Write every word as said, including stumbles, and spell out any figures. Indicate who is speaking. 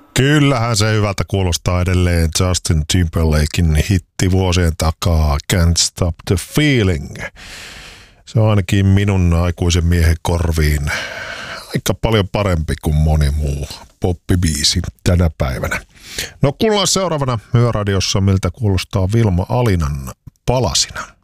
Speaker 1: Kyllähän se hyvältä kuulostaa edelleen. Justin Timberlakein hitti vuosien takaa Can't Stop the Feeling. Se on ainakin minun aikuisen miehen korviin aika paljon parempi kuin moni muu poppibiisi tänä päivänä. No kuullaan seuraavana Yöradiossa, miltä kuulostaa Vilma Alinan Palasina.